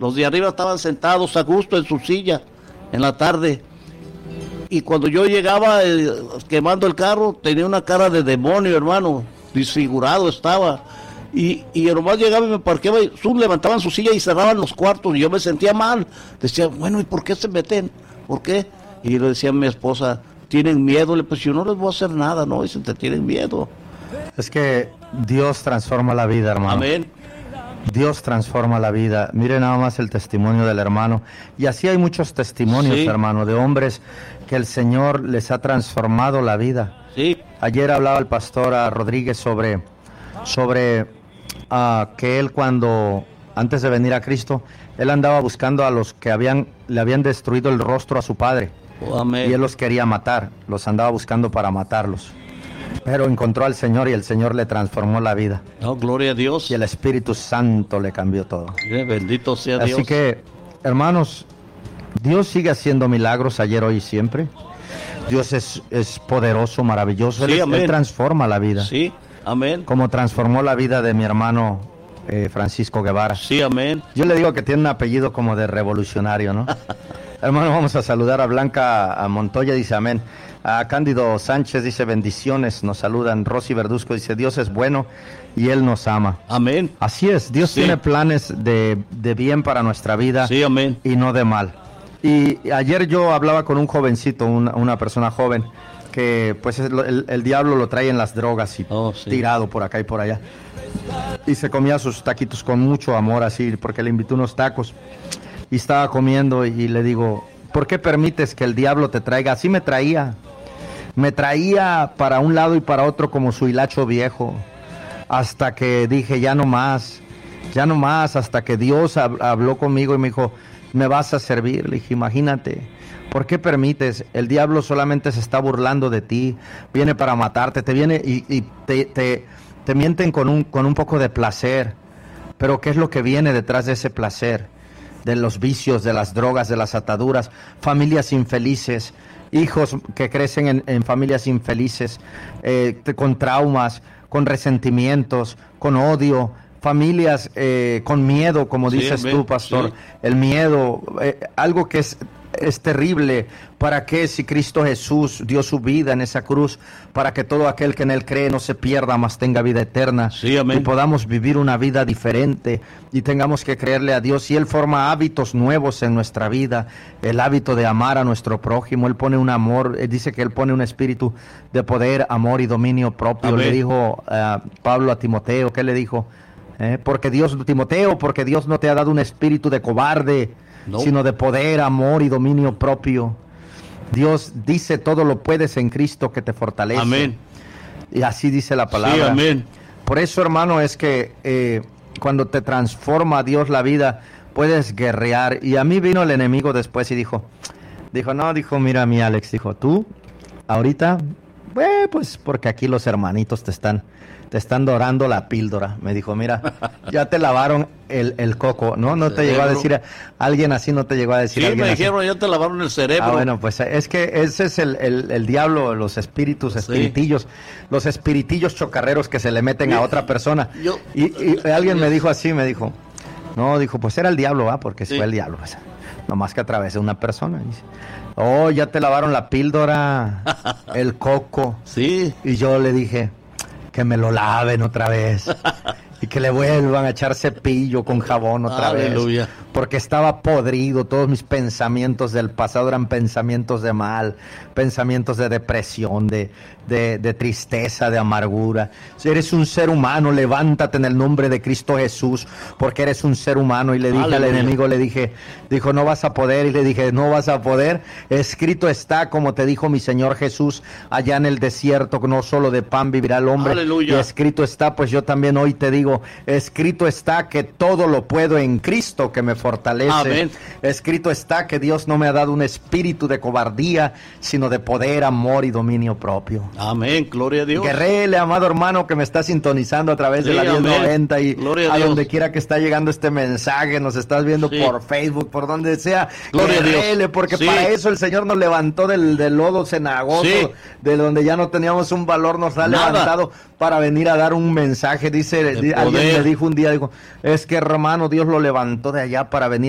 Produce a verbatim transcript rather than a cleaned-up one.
Los de arriba estaban sentados a gusto en su silla en la tarde. Y cuando yo llegaba eh, quemando el carro, tenía una cara de demonio, hermano. Disfigurado estaba. Y, y nomás llegaba y me parqueaba y sus, levantaban su silla y cerraban los cuartos. Y yo me sentía mal. Decía, bueno, ¿y por qué se meten? ¿Por qué? Y le decía a mi esposa, ¿tienen miedo? Le pues yo no les voy a hacer nada, ¿no? Dicen, te tienen miedo. Es que Dios transforma la vida, hermano. Amén. Dios transforma la vida. Mire nada más el testimonio del hermano. Y así hay muchos testimonios, sí, hermano, de hombres que el Señor les ha transformado la vida. Sí. Ayer hablaba el pastor a Rodríguez sobre, sobre uh, que él cuando, antes de venir a Cristo, él andaba buscando a los que habían, le habían destruido el rostro a su padre. Oh, amén. Y él los quería matar, los andaba buscando para matarlos. Pero encontró al Señor y el Señor le transformó la vida. Oh, gloria a Dios. Y el Espíritu Santo le cambió todo. Sí, bendito sea Dios. Así que, hermanos, Dios sigue haciendo milagros ayer, hoy y siempre. Dios es, es poderoso, maravilloso. Sí, él, amén. Él transforma la vida. Sí, amén. Como transformó la vida de mi hermano eh, Francisco Guevara. Sí, amén. Yo le digo que tiene un apellido como de revolucionario, ¿no? Hermano, vamos a saludar a Blanca a Montoya, dice amén. A Cándido Sánchez dice bendiciones, nos saludan. Rosy Verduzco dice Dios es bueno y Él nos ama. Amén. Así es, Dios Sí. tiene planes de, de bien para nuestra vida. Sí, amén. Y no de mal. Y ayer yo hablaba con un jovencito, una, una persona joven, que pues el, el, el diablo lo trae en las drogas y Oh, sí. tirado por acá y por allá. Y se comía sus taquitos con mucho amor así, porque le invitó unos tacos. Y estaba comiendo y le digo, ¿por qué permites que el diablo te traiga? Así me traía. Me traía para un lado y para otro como su hilacho viejo. Hasta que dije, ya no más, ya no más. Hasta que Dios hab- habló conmigo y me dijo, me vas a servir. Le dije, imagínate, ¿por qué permites? El diablo solamente se está burlando de ti. Viene para matarte, te viene y, y te, te, te mienten con un, con un poco de placer. Pero ¿qué es lo que viene detrás de ese placer? De los vicios, de las drogas, de las ataduras, familias infelices, hijos que crecen en, en familias infelices, eh, te- con traumas, con resentimientos, con odio, familias eh, con miedo, como Sí, dices amén. tú, pastor, Sí. el miedo, eh, algo que es, es terrible. ¿Para qué si Cristo Jesús dio su vida en esa cruz? Para que todo aquel que en Él cree no se pierda, mas tenga vida eterna. Sí, amén. Y podamos vivir una vida diferente y tengamos que creerle a Dios. Y Él forma hábitos nuevos en nuestra vida, el hábito de amar a nuestro prójimo. Él pone un amor, Él dice que Él pone un espíritu de poder, amor y dominio propio. Amén. Le dijo uh, Pablo a Timoteo, ¿qué le dijo? Eh, porque Dios, Timoteo, porque Dios no te ha dado un espíritu de cobarde, No. sino de poder, amor y dominio propio. Dios dice, todo lo puedes en Cristo que te fortalece. Amén. Y así dice la palabra. Sí, amén. Por eso, hermano, es que eh, cuando te transforma Dios la vida, puedes guerrear. Y a mí vino el enemigo después y dijo, dijo, no, dijo, mira mi Alex, dijo, tú, ahorita, eh, pues porque aquí los hermanitos te están, te están dorando la píldora. Me dijo, mira, ya te lavaron el, el coco, ¿no? No te llegó a decir, a, alguien así no te llegó a decir. Sí, alguien me así. dijeron, ya te lavaron el cerebro. Ah, bueno, pues es que ese es el, el, el diablo, los espíritus, Sí. espiritillos, los espiritillos chocarreros que se le meten a otra persona. Yo- y, y alguien me dijo así, me dijo, no, dijo, pues era el diablo, ¿va? Porque Sí. fue el diablo, pues, nomás que atravesé una persona. Dice, oh, ya te lavaron la píldora, el coco. Sí. Y yo le dije, que me lo laven otra vez. Y que le vuelvan a echar cepillo con jabón otra Aleluya. vez. Porque estaba podrido. Todos mis pensamientos del pasado eran pensamientos de mal, pensamientos de depresión, de, de, de tristeza, de amargura. Si eres un ser humano, levántate en el nombre de Cristo Jesús, porque eres un ser humano. Y le dije Aleluya. al enemigo, le dije, dijo, no vas a poder. Y le dije, no vas a poder. Escrito está, como te dijo mi Señor Jesús, allá en el desierto, no solo de pan vivirá el hombre. Aleluya. Y escrito está, pues yo también hoy te digo, escrito está que todo lo puedo en Cristo que me fortalece. Amén. Escrito está que Dios no me ha dado un espíritu de cobardía, sino de poder, amor y dominio propio. Amén, gloria a Dios. Guerrele, amado hermano que me está sintonizando a través de Sí, la amén. diez noventa y Gloria a a Dios. donde quiera que está llegando este mensaje, nos estás viendo Sí. por Facebook, por donde sea. Gloria a Dios. Guerrele, porque Sí. para eso el Señor nos levantó del, del lodo cenagoso, Sí. de donde ya no teníamos un valor, nos ha Nada. levantado para venir a dar un mensaje. Dice, De di- alguien poder. me dijo un día, dijo, es que hermano, Dios lo levantó de allá para venir